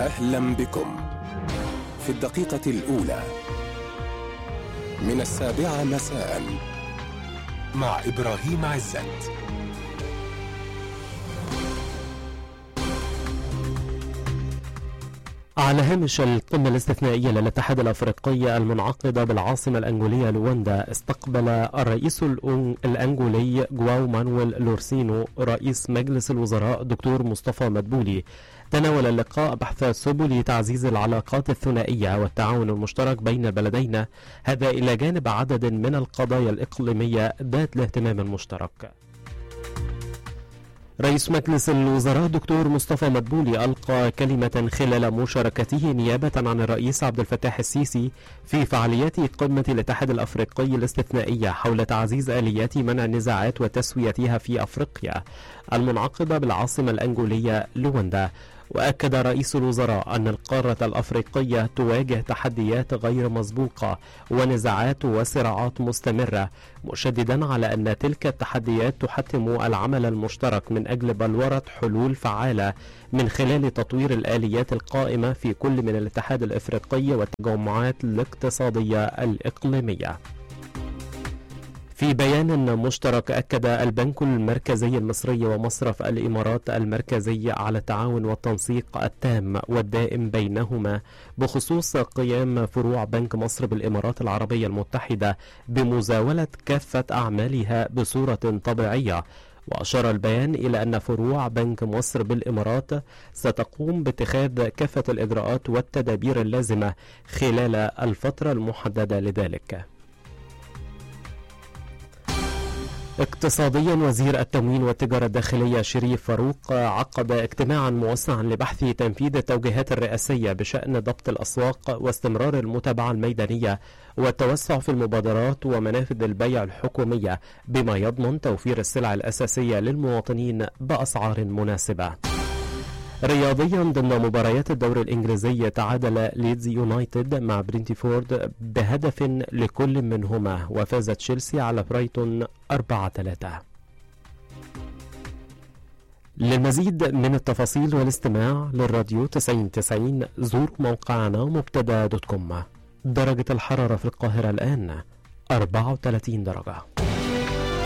أهلا بكم في الدقيقة الأولى من 7:00 مساء مع إبراهيم عزت. على هامش القمة الاستثنائية للاتحاد الأفريقي المنعقدة بالعاصمة الأنغولية لواندا، استقبل الرئيس الأنغولي جواو مانويل لورسينو رئيس مجلس الوزراء دكتور مصطفى مدبولي. تناول اللقاء بحث سبل تعزيز العلاقات الثنائية والتعاون المشترك بين البلدين، هذا إلى جانب عدد من القضايا الإقليمية ذات الاهتمام المشترك. رئيس مجلس الوزراء دكتور مصطفى مدبولي ألقى كلمة خلال مشاركته نيابة عن الرئيس عبد الفتاح السيسي في فعاليات قمة الاتحاد الأفريقي الاستثنائية حول تعزيز آليات منع النزاعات وتسويتها في أفريقيا المنعقدة بالعاصمة الأنغولية لواندا. وأكد رئيس الوزراء أن القارة الأفريقية تواجه تحديات غير مسبوقة ونزاعات وصراعات مستمرة، مشددا على أن تلك التحديات تحتم العمل المشترك من أجل بلورة حلول فعالة من خلال تطوير الآليات القائمة في كل من الاتحاد الأفريقي والتجمعات الاقتصادية الإقليمية. في بيان مشترك أكد البنك المركزي المصري ومصرف الإمارات المركزي على التعاون والتنسيق التام والدائم بينهما بخصوص قيام فروع بنك مصر بالإمارات العربية المتحدة بمزاولة كافة أعمالها بصورة طبيعية. وأشار البيان إلى أن فروع بنك مصر بالإمارات ستقوم باتخاذ كافة الإجراءات والتدابير اللازمة خلال الفترة المحددة لذلك. اقتصاديا، وزير التموين والتجارة الداخلية شريف فاروق عقد اجتماعا موسعا لبحث تنفيذ التوجيهات الرئاسية بشأن ضبط الأسواق واستمرار المتابعة الميدانية والتوسع في المبادرات ومنافذ البيع الحكومية بما يضمن توفير السلع الأساسية للمواطنين بأسعار مناسبة. رياضيا، ضمن مباريات الدوري الإنجليزي تعادل ليدز يونايتد مع برينتفورد بهدف لكل منهما، وفاز تشيلسي على برايتون 4-3. للمزيد من التفاصيل والاستماع للراديو 90 زوروا موقعنا مبتدا.com. درجة الحرارة في القاهرة الآن 34 درجة.